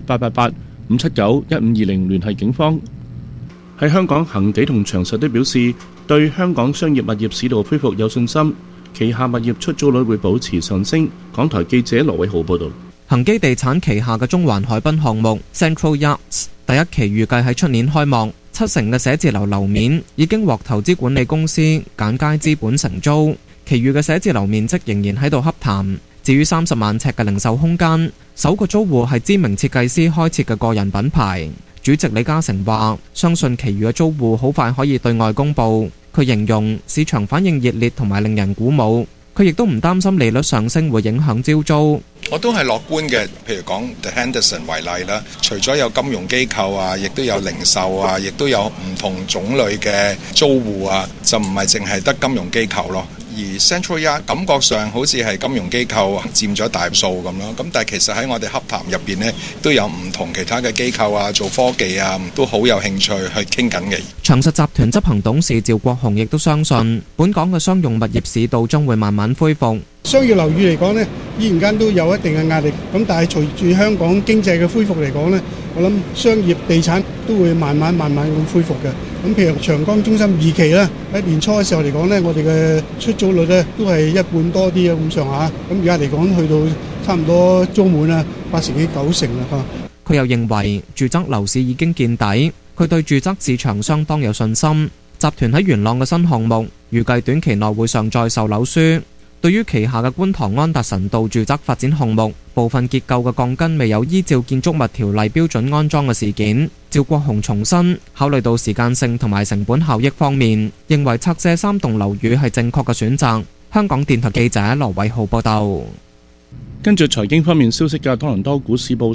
S10: 1888-579-1520聯繫警方。喺香港，恒地同長實都表示對香港商業物業市道恢復有信心，旗下物業出租率會保持上升。港台記者羅偉豪報導。
S20: 恒基地產旗下嘅中環海濱項目 Central Yachts 第一期預計喺出年開幕，70%嘅寫字樓樓面已經獲投資管理公司簡佳資本承租，其餘嘅寫字樓面積仍然喺度洽談。至於30萬尺嘅零售空間，首個租戶係知名設計師開設嘅個人品牌。主席李嘉誠話：相信其餘嘅租戶好快可以對外公佈。佢形容市場反應熱烈同埋令人鼓舞。佢亦都唔擔心利率上升會影響招租。
S21: 我都係樂觀嘅，譬如講 The Henderson 為例啦，除咗有金融機構啊，亦都有零售啊，亦都有唔同種類嘅租戶啊，就唔係淨係得金融機構咯。而 Central Yacht 感覺上好似係金融機構佔咗大數咁咯，咁但係其實喺我哋洽談入邊呢，都有唔同其他嘅機構啊，做科技啊，都好有興趣去傾緊嘅。
S20: 長實集團執行董事趙國雄亦都相信，本港嘅商用物業市道將會慢慢恢復。
S22: 商業樓宇嚟講呢，依然間都有一定嘅壓力，咁但係隨住香港經濟嘅恢復嚟講呢，我諗商業地產都會慢慢咁恢復嘅。咁譬如長江中心2期咧，喺年初嘅時候嚟講呢，我哋嘅出租率呢都係一半多啲咁上下，咁而家嚟講去到差唔多租滿啦，8成幾9成啦。
S20: 佢又認為住宅樓市已經見底，佢對住宅市場相當有信心。集團喺元朗嘅新項目預計短期內會上載售樓書。對於旗下嘅觀塘安達臣道住宅發展項目，部分結構嘅鋼筋未有依照建築物條例標準安裝嘅事件，趙國雄重申，考慮到時間性同埋成本效益方面，認為拆卸3棟樓宇係正確嘅選擇。香港電台記者羅偉浩報道。
S10: 跟住財經方面消息嘅，多倫多股市報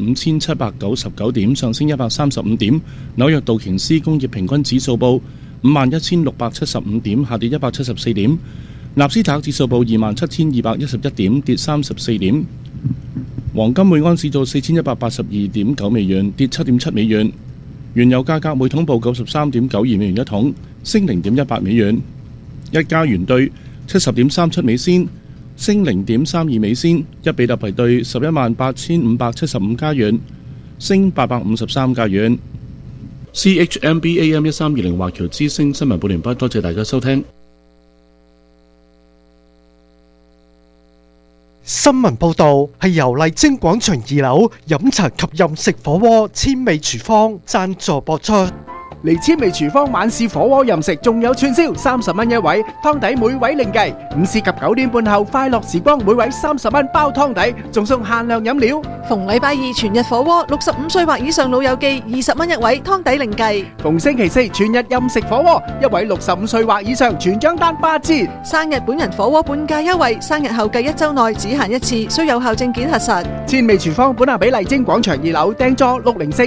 S10: 35,799點，上升135點；紐約道瓊斯工業平均指數報51,675點，下跌174點。納斯達克指數報27,211點，跌34點。黃金每安士做4,182.9美元，跌7.7美元。原油價格每桶報93.92美元一桶，升0.18美元。一加元兌70.37美仙，升0.32美仙。一比特幣兌118575加元，升853加元。CHMB AM1320 華僑之聲新聞報完畢，多謝大家收聽。
S19: 新聞報導係由麗晶廣場2樓飲茶及飲食火鍋千味廚房贊助播出。
S8: 嚟千味廚房晚市火鍋任食，仲有串燒30蚊一位，湯底每位另計。午市及9點半後快樂時光，每位30蚊包湯底，仲送限量飲料。
S6: 逢禮拜二全日火鍋，65歲或以上老友記20蚊一位，湯底另計。
S8: 逢星期四全日任食火鍋，一位65歲或以上全張單8折。
S6: 生日本人火鍋半價優惠，生日後計1週內只限一次，需有效證件核實。
S8: 千味廚房本下比麗晶廣場2樓訂座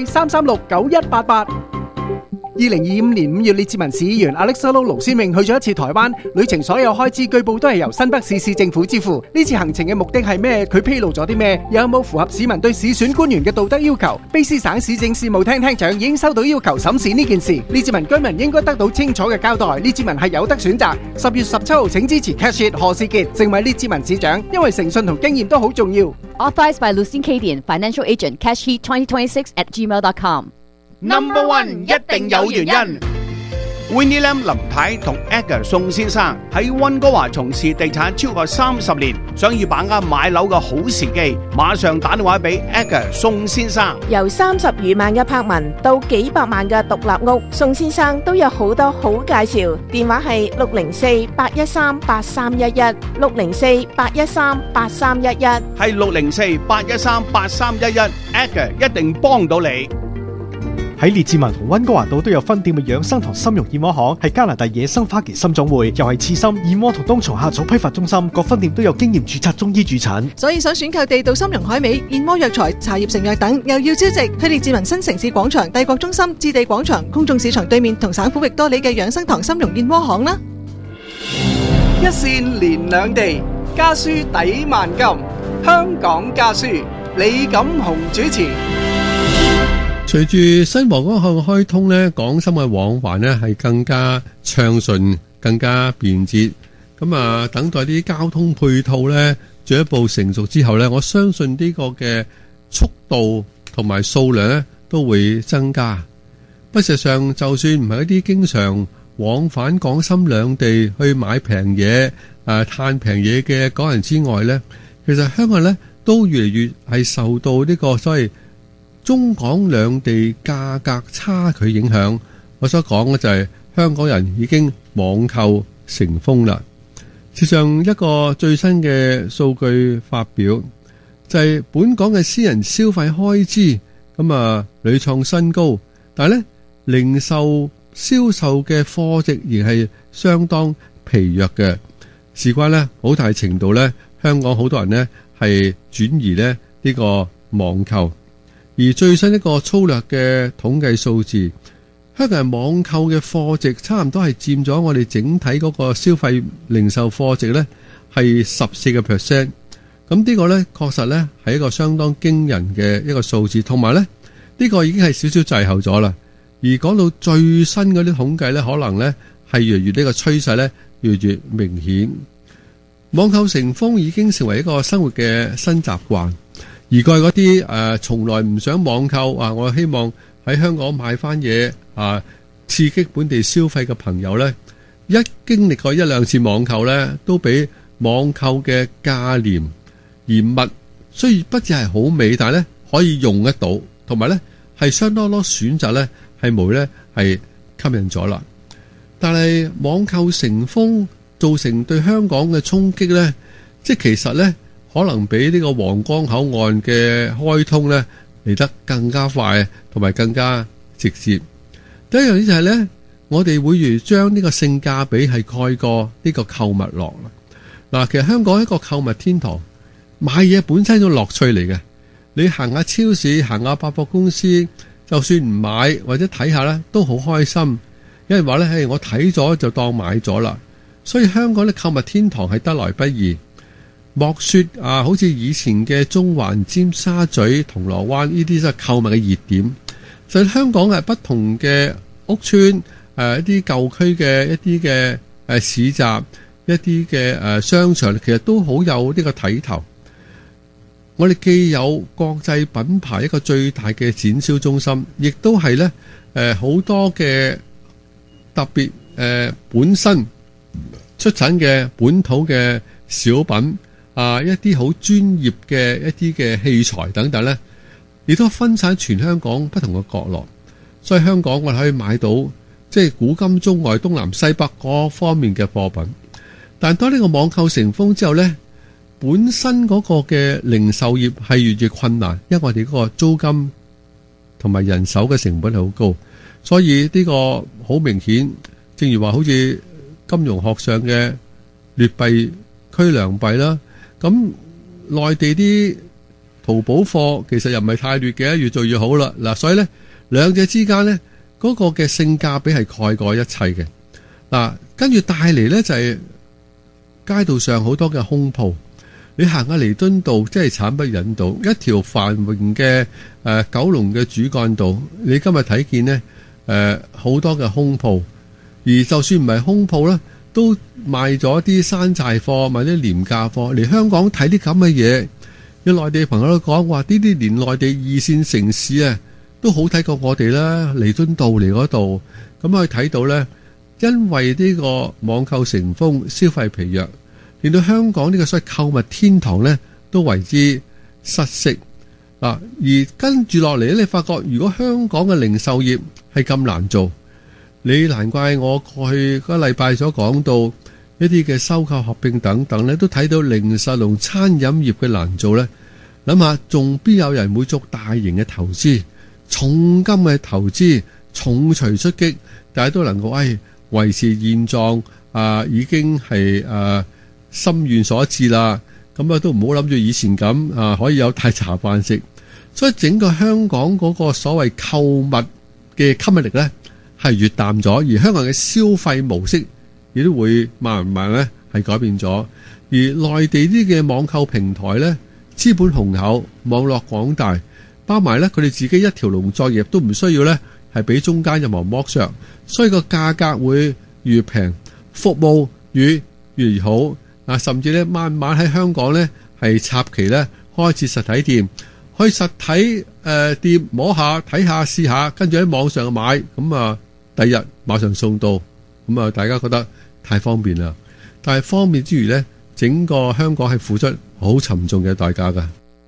S8: 604-336-9188。2025年5月，列治文市議員 Alexa Low 盧先榮去咗一次台灣，旅程所有開支據報都係由新北市市政府支付。呢次行程嘅目的係咩？佢披露咗啲咩？有冇符合市民對市選官員嘅道德要求？卑詩省市政事務廳廳長已經收到要求審視呢件事。列治文居民應該得到清楚嘅交代。列治文係有得選擇。10月17號請支持 Cash It 何士傑成為列治文市長，因為誠信同經驗都好重要。
S23: Authorized by Lucien Cadian, Financial Agent, Cash Heat 2026@gmail.com。
S8: Number One 一定有原因。Winnie Lam 林太同 Edgar 宋先生喺溫哥華從事地產超過30年，想要把握買樓嘅好時機，馬上打電話俾 Edgar 宋先生。
S3: 由30餘萬嘅柏文到幾百萬嘅獨立屋，宋先生都有好多好介紹。電話係604-813-8311 604-813-8311，
S8: 係604-813-8311 Edgar 一定幫到你。
S19: 喺列治文同溫哥華島都有分店嘅養生堂參茸燕窩行，係加拿大野生花旗參總會，又係刺參、燕窩同冬蟲夏草批發中心，各分店都有經驗註冊中醫駐診。
S6: 所以想選購地道參茸海味、燕窩藥材、茶葉成藥等，又要招值，去列治文新城市廣場、帝國中心、置地廣場、公眾市場對面同省府域多里嘅養生堂參茸燕窩行啦。
S8: 一線連兩地，家書抵萬金。香港家書，李錦雄主持。
S24: 隨住新皇崗口岸開通呢，港深嘅往還呢係更加暢順、更加便捷。咁啊，等待啲交通配套呢進一步成熟之後呢，我相信呢個嘅速度同埋數量呢都會增加。不實上，就算唔係一啲經常往返港深兩地去買平嘢、嘆平嘢嘅港人之外呢，其實香港人呢都越嚟越係受到呢個所謂中港兩地價格差距影響。我所講嘅就係香港人已經網購成風啦。事實上一個最新嘅數據發表，就係本港嘅私人消費開支屢創新高，但係咧零售銷售嘅貨值仍係相當疲弱嘅。事關咧好大程度咧，香港好多人咧係轉移咧呢個網購，而最新一個粗略嘅統計數字，香港人網購嘅貨值差唔多係佔咗我哋整體嗰個消費零售貨值咧係14%。咁呢個咧確實咧係一個相當驚人嘅一個數字，同埋咧呢個已經係少少滯後咗啦。而講到最新嗰啲統計咧，可能咧係越嚟越呢個趨勢咧越嚟越明顯。網購成風已經成為一個生活嘅新習慣，而過去嗰啲從來唔想網購我希望喺香港買翻嘢刺激本地消費嘅朋友咧，一經歷過一兩次網購咧，都俾網購嘅價廉而物雖然不只係好美，但係咧可以用得到，同埋咧係相當多選擇咧係無咧係吸引咗啦。但係網購成風造成對香港嘅衝擊咧，即係其實咧可能比呢個皇崗口岸嘅開通咧嚟得更加快，同埋更加直接。第一樣嘢就係咧，我哋會如將呢個性價比係蓋過呢個購物樂啦。嗱，其實香港係一個購物天堂，買嘢本身係一種樂趣嚟嘅。你行下超市，行下百貨公司，就算唔買或者睇下咧，都好開心。有人話咧，我睇咗就當買咗啦。所以香港嘅購物天堂係得來不易。莫說好似以前嘅中環、尖沙咀、銅鑼灣呢啲都係購物嘅熱點。就係香港不同嘅屋邨，一啲舊區嘅一啲嘅市集，一啲嘅商場，其實都好有呢個睇頭。我哋既有國際品牌一個最大嘅展銷中心，亦都係咧好多嘅特別本身出產嘅本土嘅小品一啲好專業嘅一啲嘅器材等等咧，亦都分散全香港不同嘅角落。所以香港我哋可以買到即係古今中外東南西北嗰方面嘅貨品。但當呢個網購成風之後咧，本身嗰個嘅零售業係越嚟越困難，因為我哋嗰個租金同埋人手嘅成本係好高，所以呢個好明顯，正如話好似金融學上嘅劣幣驅良幣啦。咁內地啲淘寶貨其實又唔係太劣嘅，越做越好啦。嗱，所以咧兩者之間咧嗰個嘅性價比係蓋過一切嘅。嗱，跟住帶嚟咧就係街道上好多嘅空鋪。你行下彌敦道，即係慘不忍睹，一條繁榮嘅九龍嘅主幹道，你今日睇見呢好多嘅空鋪，而就算唔係空鋪咧，都賣咗啲山寨貨，賣啲廉價貨。嚟香港睇啲咁嘅嘢，有內地朋友都講話，呢啲連內地二線城市都好睇過我哋啦。彌敦道嚟嗰度，咁可以睇到呢，因為呢個網購成風，消費疲弱，令到香港呢個所謂購物天堂呢都為之失色。而跟住落嚟咧，你發覺如果香港嘅零售業係咁難做，你難怪我過去個禮拜所講到一啲嘅收購合併等等咧，都睇到零售同餐飲業嘅難做呢。諗下仲邊有人會做大型嘅投資、重金嘅投資、重錘出擊，但係都能夠維持現狀已經係心願所致啦。咁都唔好諗住以前咁可以有大茶飯食。所以整個香港嗰個所謂購物嘅吸引力呢係越淡咗，而香港嘅消費模式亦都會慢慢呢係改變咗。而內地啲嘅網購平台呢，資本雄厚，網絡廣大，包埋呢佢哋自己一條龍作業，都唔需要呢係俾中間任何剝削，所以個價格會越平，服務越好。甚至呢慢慢喺香港呢係插旗呢開設實體店，去實體店摸下睇下試下，跟住喺網上買，咁第日馬上送到，咁大家覺得太方便啦。但係方便之餘呢，整個香港係付出好沉重嘅代價㗎。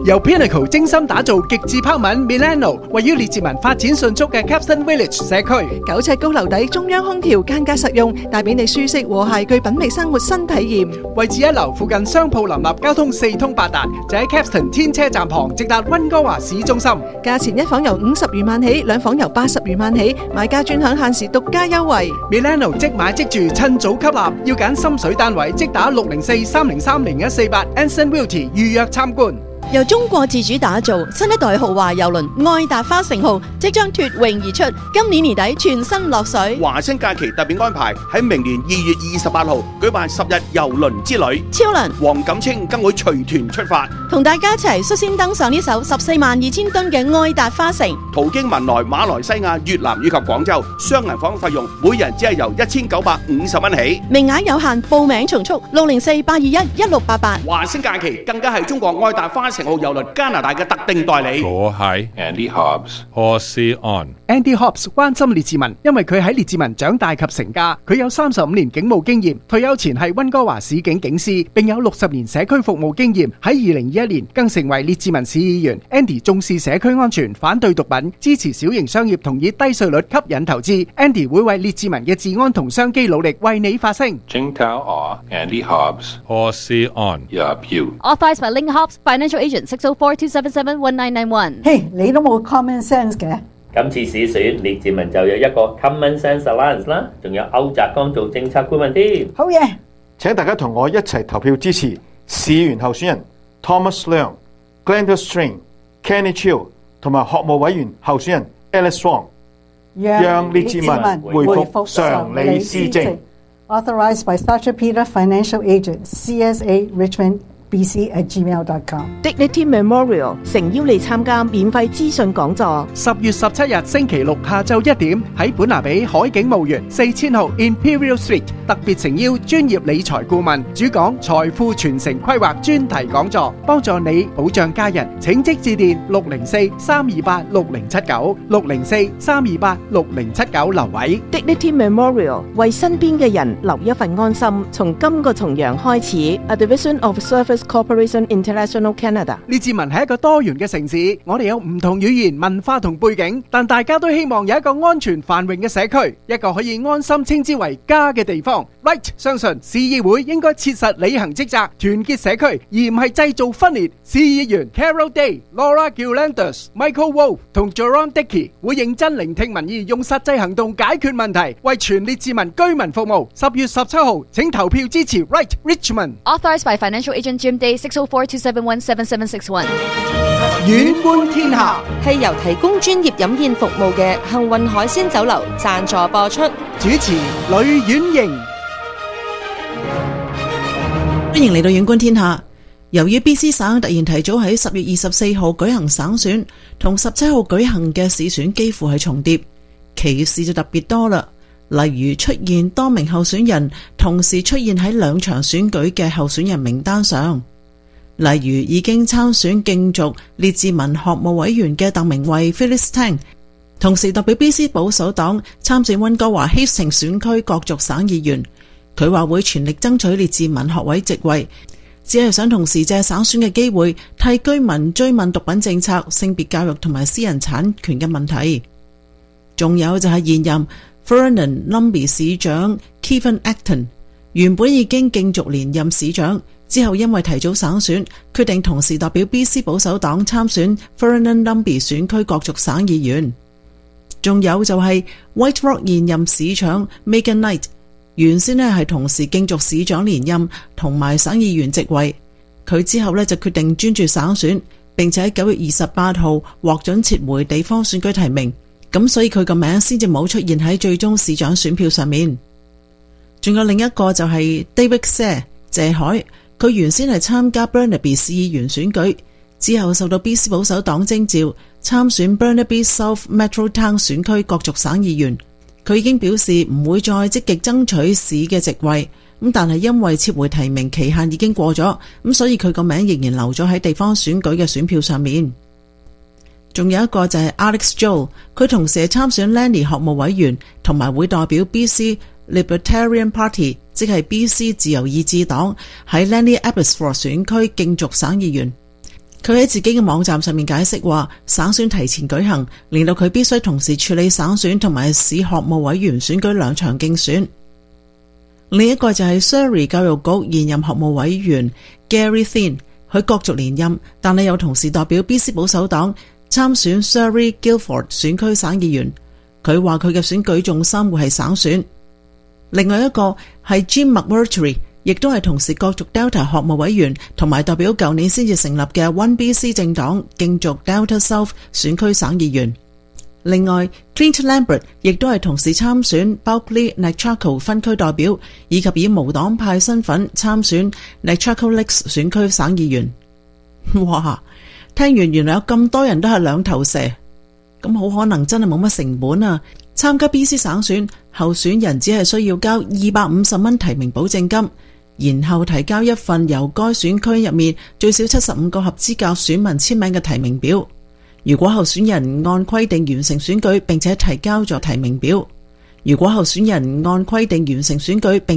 S8: 由 Pinnacle 精心打造極致拋紋 Milano， 位於列治文發展迅速嘅 Capstan Village 社區
S6: ，9尺高樓底，中央空調，間隔實用，帶俾你舒適和諧具品味生活新體驗。
S8: 位置一流，附近商鋪林立，交通四通八達，就喺 Capstan 天車站旁，直達溫哥華市中心。
S6: 價錢一房由50餘萬起，兩房由80餘萬起，買家專享限時獨家優惠。
S8: Milano 即買即住，趁早吸納，要揀深水單位，即打604-303-0148 Anson Realty 預約參觀。
S1: 由中國自主打造新一代豪華郵輪愛達花城號即將脫穎而出，今年年底全新落水。
S2: 華星假期特別安排喺明年2月28號舉辦10日郵輪之旅，
S1: 超能
S2: 黃錦清更會隨團出發，
S1: 同大家一齊率先登上呢艘142000噸嘅愛達花城，
S2: 途經文萊、馬來西亞、越南以及廣州，雙人房費用每人只係由1950蚊起，
S1: 名額有限，報名從速604-821-1688。
S2: 華星假期更加係中國愛達花城號郵輪加拿大嘅特定代理。
S5: 我係 Andy Hobbs，Horsey On。Andy
S8: Hobbs 關心列治文，因為佢喺列治文長大及成家，佢有35年警務經驗，退休前係溫哥華市警警司，並有60年社區服務經驗。喺2021年更成為列治文市議員。Andy 重視社區安全，反對毒品，支持小型商業同以低稅率吸引投資。Andy 會為列治文嘅治安同商機努力，為你發聲。
S5: Jingtao or Andy Hobbs，Horsey On。Yup you。
S23: Authorized by Link Hobbs Financial Agent 604-277-1991。
S9: 嘿，你都冇 common sense 嘅。
S25: 今次市選，列治文就有一個 Common Sense Alliance 啦，仲有歐澤剛做政策顧問添。
S9: 好嘢！
S26: 請大家同我一齊投票支持市員候選人 Thomas Leung、Glenda String、Kenny Chiu 同埋學務委員候選人 Alice Wong， 讓列治文回復常理施政。
S9: Authorized by Sasha Peter Financial Agent CSA Richmond。BC@gmail.com
S3: Dignity Memorial 誠邀你參加免費資訊講座。
S8: 10月17日星期六下晝1點喺本拿比海景墓園4000號 Imperial Street， 特別誠邀專業理財顧問主講財富傳承規劃專題講座，幫助你保障家人。請即致電604-328-6079 604-328-6079留位。
S3: Dignity Memorial 為身邊嘅人留一份安心。從今個重陽開始 ，A Division of Service Corporation International Canada。
S8: 列治文係一個多元嘅城市，我哋有唔同語言、文化同背景，但大家都希望有一個安全繁榮嘅社區，一個可以安心稱之為家嘅地方。Right， 相信市議會應該切實履行職責，團結社區，而唔係製造分裂。市議員 Carol Day、Laura Gillanders、Michael Wolf 同 Jerome Dickey 會認真聆聽民意，用實際行動解決問題，為全列治文居民服務。10月17號，請投票支持 Right Richmond。
S23: Authorized by Financial Agent Jim Day 604-271-7761。
S8: 遠觀天下
S17: 係由提供專業飲宴服務嘅幸運海鮮酒樓贊助播出。
S8: 主持呂婉瑩。
S27: 歡迎嚟到遠觀天下。由於 BC 省突然提早喺10月24號舉行省選，同17號舉行嘅市選幾乎係重疊，歧視就特別多啦。例如出現多名候選人同時出現喺2場選舉嘅候選人名單上，例如已經參選競逐列治文學務委員嘅鄧明慧 Phyllis Tang， 同時代表 BC 保守黨參戰溫哥華 Hastings 選區角逐省議員。佢話會全力爭取列治文學位席位，只係想同時借省選嘅機會替居民追問毒品政策、性別教育同埋私人產權嘅問題。仲有就係現任Vernon Lumby 市長 Kevin Acton， 原本已經競逐連任市長，之後因為提早省選，決定同時代表 BC 保守黨參選 Vernon Lumby 選區角逐省議員。仲有就係 White Rock 現任市長 Megan Knight， 原先係同時競逐市長連任同埋省議員席位，佢之後就決定專注省選，並且喺9月28號獲准撤回地方選舉提名。咁所以佢個名先至冇出現喺最終市長選票上面。仲有另一個就係 David Xe 謝海，佢原先係參加 Burnaby 市議員選舉，之後受到 BC 保守黨徵召參選 Burnaby South Metro Town 選區角逐省議員。佢已經表示唔會再積極爭取市嘅席位，咁但係因為撤回提名期限已經過咗，咁所以佢個名仍然留咗喺地方選舉嘅選票上面。仲有一個就係 Alex Joel， 佢同時係參選 Lanny 學務委員，同埋會代表 BC Libertarian Party， 即係 BC 自由意志黨喺 Lanny Abbotsford 選區競逐省議員。 佢喺自己嘅網站上面解釋話，省選提前舉行，令到佢必須同時處理省選同埋市學務委員選舉兩場競選。另一個就係 Surrey 教育局現任學務委員 Gary Thin， 佢角逐連任，但係又同時代表 BC 保守黨參選 Surrey Guildford 選區省議員。佢話佢嘅選舉重心會係省選。另外一個係 Jim McMurtry， 亦都係同時角逐 Delta 學務委員，同埋代表舊年先至成立嘅 1BC 政黨競逐 Delta South 選區省議員。另外 Clint Lambert 亦都係同時參選 Bulkley-Nechako 分區代表，以及以無黨派身份參選 Nechako Lakes 選區省議員。哇！聽完原來有咁多人都係兩頭蛇，咁好可能真係冇乜成本啊！參加 BC 省選，候選人只係需要交250蚊提名保證金，然後提交一份由該選區入面最少75個合資格選民簽名嘅提名表。如果候選人按規定完成選舉並且提交咗提名表，如果候選人按規定完成選舉並